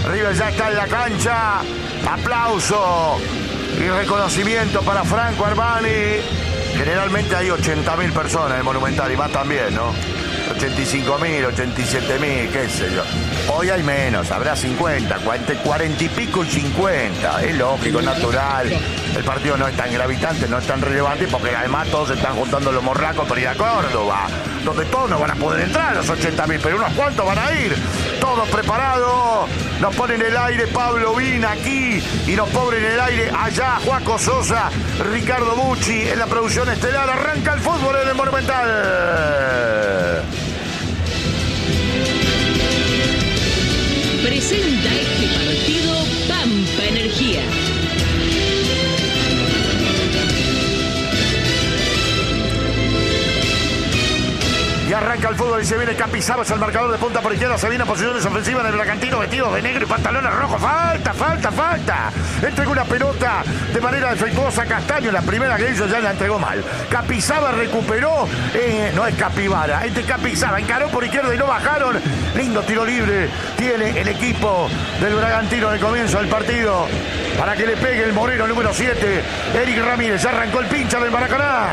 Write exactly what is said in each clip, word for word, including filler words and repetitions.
River ya está en la cancha. Aplauso y reconocimiento para Franco Armani. Generalmente hay ochenta mil personas en el Monumental y más también, ¿no? ochenta y cinco mil, ochenta y siete mil, qué sé yo. Hoy hay menos, habrá cincuenta, cuarenta y pico y cincuenta. Es lógico, natural. El partido no es tan gravitante, no es tan relevante, porque además todos están juntando los morracos para ir a Córdoba, donde todos no van a poder entrar los ochenta mil, pero unos cuantos van a ir. Todos preparados. Nos ponen el aire Pablo Vina aquí y nos ponen el aire allá Juaco Sosa, Ricardo Bucci en la producción estelar. Arranca el fútbol en el Monumental. Presenta este partido Pampa Energía. Y arranca el fútbol y se viene Capizaro, es el marcador de punta por izquierda, se viene a posiciones ofensivas en el Bragantino, vestido de negro y pantalones rojos. Falta, falta, falta. Entregó una pelota de manera defectuosa a Castaño, la primera que hizo ya la entregó mal. Capizaba recuperó, eh, no es Capibara, este Capizaba encaró por izquierda y no bajaron. Lindo tiro libre tiene el equipo del Bragantino de comienzo del partido para que le pegue el Moreno número siete, Eric Ramírez. Ya arrancó el pincha del Maracaná.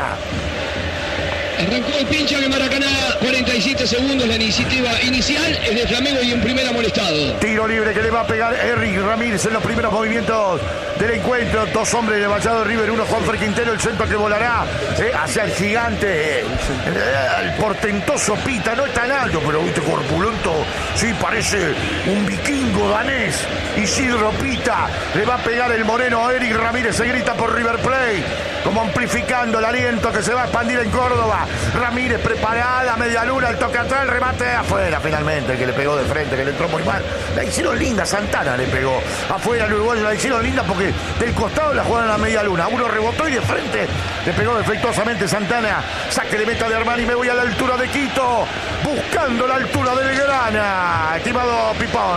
Arrancó el pincha de Maracaná, cuarenta y siete segundos, la iniciativa inicial es de Flamengo y un primer amonestado. Tiro libre que le va a pegar Eric Ramírez en los primeros movimientos del encuentro. Dos hombres de Valladolid River, uno Juanfer Quintero, el centro que volará eh, hacia el gigante, eh, el portentoso Pita, no es tan alto, pero viste, corpulento, sí, parece un vikingo danés. Isidro Pita, le va a pegar el moreno a Eric Ramírez, se grita por River Plate, como amplificando el aliento que se va a expandir en Córdoba. Ramírez preparada, media luna, el toque atrás, el remate afuera finalmente, el que le pegó de frente, que le entró muy mal. La hicieron linda, Santana le pegó afuera, el uruguayo la hicieron linda porque del costado la jugaron a media luna. Uno rebotó y de frente le pegó defectuosamente Santana. Saque de meta de Armani, me voy a la altura de Quito, buscando la altura del Grana. Estimado Pipón.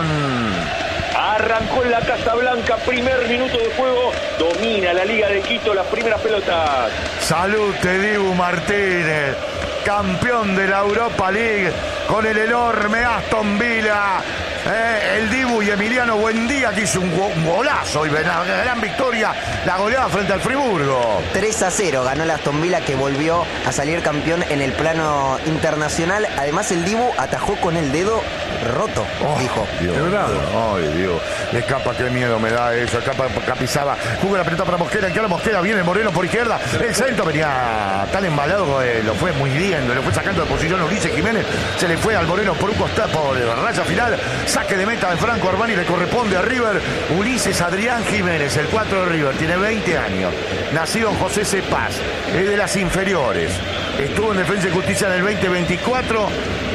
Arrancó en la Casa Blanca, primer minuto de juego, domina la Liga de Quito, las primeras pelotas. Salud, te Dibu Martínez, campeón de la Europa League con el enorme Aston Villa. Eh, el Dibu y Emiliano Buendía, que hizo un, go un golazo y una gran victoria, la goleada frente al Friburgo. tres a cero ganó el Aston Villa, que volvió a salir campeón en el plano internacional. Además, el Dibu atajó con el dedo roto, oh, dijo. Dios, ay, Dios. Escapa, qué miedo me da eso. Escapa, Capizaba. Juega la pelota para Mosquera. En que la Mosquera viene el Moreno por izquierda. El centro venía tan embalado, eh, lo fue muy bien. Lo fue sacando de posición Ulises Jiménez. Se le fue al Moreno por un costado, por la raya final. Saque de meta de Franco Armani, le corresponde a River. Ulises Adrián Jiménez, el cuatro de River, tiene veinte años. Nacido en José C. Paz, es de las inferiores. Estuvo en Defensa y Justicia en el veinte veinticuatro.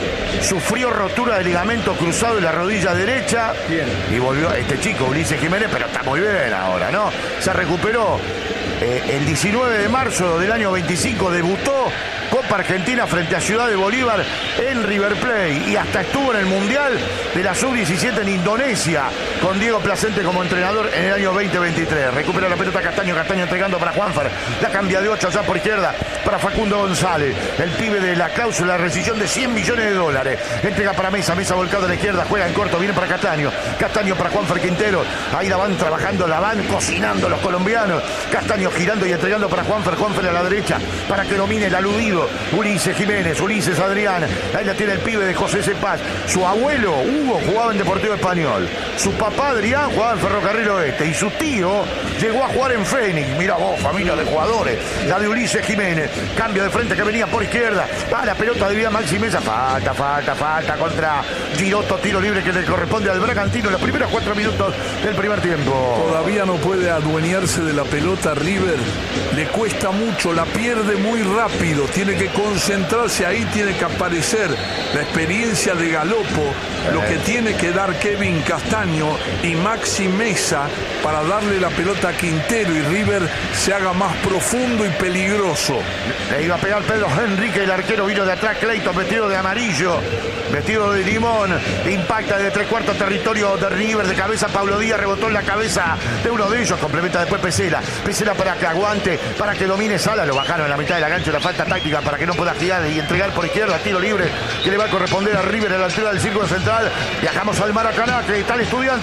Sufrió rotura de ligamento cruzado en la rodilla derecha. Bien. Y volvió este chico, Ulises Jiménez, pero está muy bien ahora, ¿no? Se recuperó. Eh, el diecinueve de marzo del año veinticinco debutó Copa Argentina frente a Ciudad de Bolívar en River Plate y hasta estuvo en el Mundial de la sub diecisiete en Indonesia con Diego Placente como entrenador en el año veinte veintitrés. Recupera la pelota Castaño, Castaño entregando para Juanfer, la cambia de ocho allá por izquierda para Facundo González, el pibe de la cláusula de rescisión de cien millones de dólares. Entrega para Mesa, Mesa volcado a la izquierda, juega en corto, viene para Castaño, Castaño para Juanfer Quintero, ahí la van trabajando, la van cocinando los colombianos. Castaño girando y entregando para Juanfer, Juanfer a la derecha para que domine el aludido Ulises Jiménez, Ulises Adrián, ahí la tiene el pibe de José C. Paz. Su abuelo Hugo jugaba en Deportivo Español, su papá Adrián jugaba en Ferrocarril Oeste y su tío llegó a jugar en Fénix. Mira vos, familia de jugadores, la de Ulises Jiménez, cambio de frente que venía por izquierda, va la pelota de Vía Maxi Mesa, falta, falta, falta contra Giroto, tiro libre que le corresponde al Bragantino en los primeros cuatro minutos del primer tiempo. Todavía no puede adueñarse de la pelota River, le cuesta mucho, la pierde muy rápido, tiene que concentrarse ahí, tiene que aparecer la experiencia de Galopo, lo que tiene que dar Kevin Castaño y Maxi Mesa para darle la pelota a Quintero y River se haga más profundo y peligroso. Le iba a pegar Pedro Henrique, el arquero vino de atrás, Clayton vestido de amarillo, vestido de limón, impacta de tres cuartos territorio de River, de cabeza Pablo Díaz, rebotó en la cabeza de uno de ellos, complementa después Pesela, Pesela para que aguante, para que domine Sala, lo bajaron en la mitad de la cancha, la falta táctica para que no pueda girar y entregar por izquierda, tiro libre que le va a corresponder a River a la altura del círculo central. Viajamos al Maracaná, que está el Estudiante.